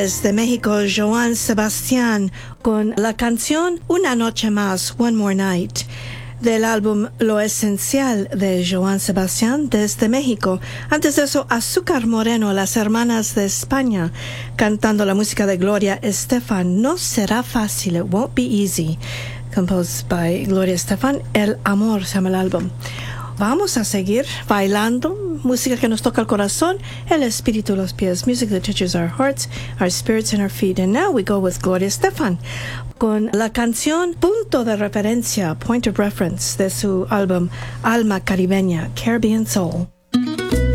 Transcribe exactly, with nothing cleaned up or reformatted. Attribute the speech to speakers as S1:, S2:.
S1: Desde México, Joan Sebastián con la canción Una Noche Más, One More Night, del álbum Lo Esencial de Joan Sebastián desde México. Antes de eso, Azúcar Moreno, las hermanas de España, cantando la música de Gloria Estefan. No será fácil, it won't be easy, composed by Gloria Estefan. El Amor se llama el álbum. Vamos a seguir bailando, música que nos toca el corazón, el espíritu, los pies, music that touches our hearts, our spirits and our feet. And now we go with Gloria Estefan con la canción Punto de Referencia, Point of Reference, de su álbum Alma Caribeña, Caribbean Soul.